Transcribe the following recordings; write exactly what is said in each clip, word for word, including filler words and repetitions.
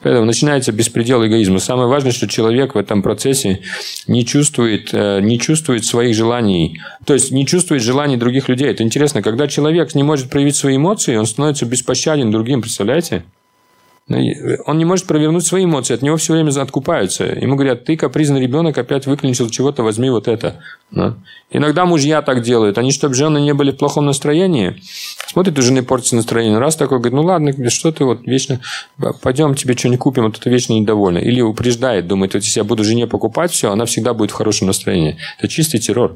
Поэтому начинается беспредел эгоизма. Самое важное, что человек в этом процессе не чувствует, не чувствует своих желаний. То есть, не чувствует желаний других людей. Это интересно. Когда человек не может проявить свои эмоции, он становится беспощаден другим. Представляете? Он не может провернуть свои эмоции, от него все время откупаются. Ему говорят: ты капризный ребенок, опять выклинчил чего-то, возьми вот это. Да? Иногда мужья так делают. Они, чтобы жены не были в плохом настроении, смотрят, у жены портится настроение. Раз такой говорит: ну ладно, что ты вот вечно, пойдем тебе что-нибудь купим, вот это вечно недовольна. Или упреждает, думает: вот если я буду жене покупать все, она всегда будет в хорошем настроении. Это чистый террор.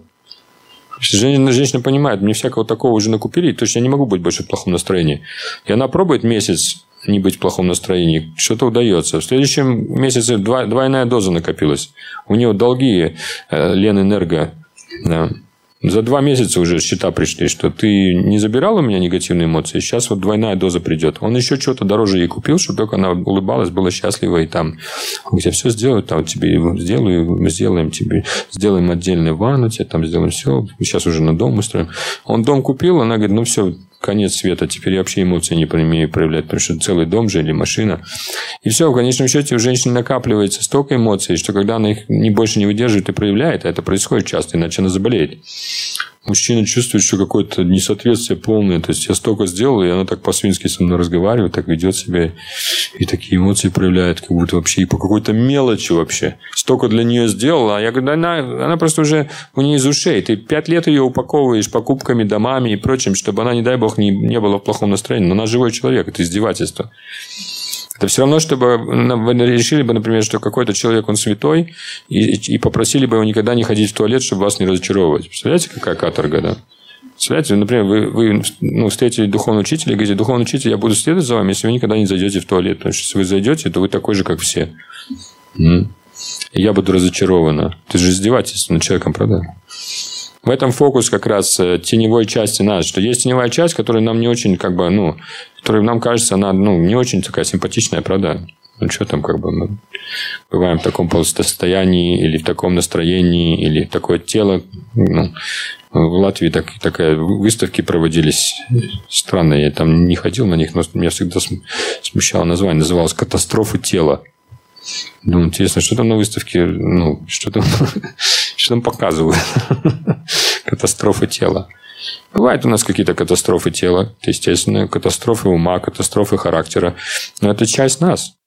Женщина, женщина понимает: мне всякого такого уже накупили, то есть я не могу быть больше в плохом настроении. И она пробует месяц не быть в плохом настроении, что-то удается. В следующем месяце двойная доза накопилась. У нее долги э, Ленэнерго. Да. За два месяца уже счета пришли, что ты не забирал у меня негативные эмоции, сейчас вот двойная доза придет. Он еще что-то дороже ей купил, чтобы только она улыбалась, была счастлива. И там, он тебе все сделают, там тебе сделаю, мы сделаем тебе, сделаем отдельную ванну, тебе там сделаем все. Сейчас уже на дом устроим. Он дом купил, она говорит: ну все, конец света, теперь я вообще эмоции не умею проявлять, потому что целый дом же или машина. И все, в конечном счете у женщины накапливается столько эмоций, что когда она их не больше не выдерживает и проявляет, а это происходит часто, иначе она заболеет. Мужчина чувствует, что какое-то несоответствие полное. То есть, я столько сделал, и она так по-свински со мной разговаривает, так ведет себя. И такие эмоции проявляет, как будто вообще и по какой-то мелочи вообще. Столько для нее сделала. А я говорю: она, она просто уже у нее из ушей. Ты пять лет ее упаковываешь покупками, домами и прочим, чтобы она, не дай бог, не, не была в плохом настроении. Но она живой человек. Это издевательство. Это все равно, чтобы вы решили бы, например, что какой-то человек, он святой, и, и попросили бы его никогда не ходить в туалет, чтобы вас не разочаровывать. Представляете, какая каторга, да? Представляете, например, вы, вы ну, встретили духовного учителя и говорите: духовный учитель, я буду следовать за вами, если вы никогда не зайдете в туалет. Потому что если вы зайдете, то вы такой же, как все. И я буду разочарована. Это же издевательство над человеком, правда? В этом фокус как раз теневой части нас, что есть теневая часть, которая нам не очень, как бы, ну, которая нам кажется, она, ну, не очень такая симпатичная, правда? Ну, что там, как бы, мы бываем в таком состоянии, или в таком настроении, или такое тело. Ну, в Латвии так, такая выставки проводились странные. Я там не ходил на них, но меня всегда смущало название. Называлось «Катастрофы тела». Думаю, интересно, что там на выставке, ну, что там, что там показывают? Катастрофы тела. Бывают у нас какие-то катастрофы тела, естественно, катастрофы ума, катастрофы характера. Но это часть нас.